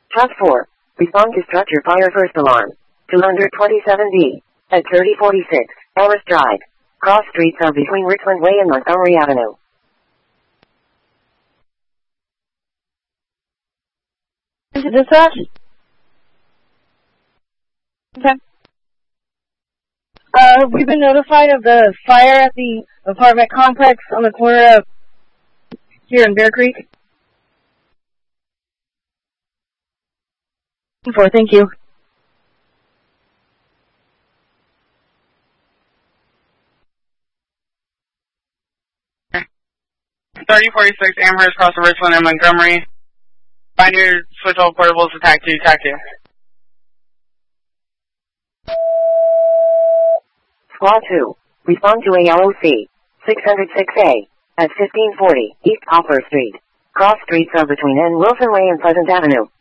Task 4. Respond to structure fire first alarm. 227D. At 3046, Ellis Drive. Cross streets are between Richland Way and Montgomery Avenue. Dispatch? Okay. We've been notified of the fire at the apartment complex on the corner of here in Bear Creek. 4, thank you. Okay. 3046 Amherst across the Richland and Montgomery. Find your switch all portables to TAC 2, TAC 2. Squad 2. Respond to ALOC. 606A. At 1540 East Poplar Street. Cross streets are between N. Wilson Way and Pleasant Avenue.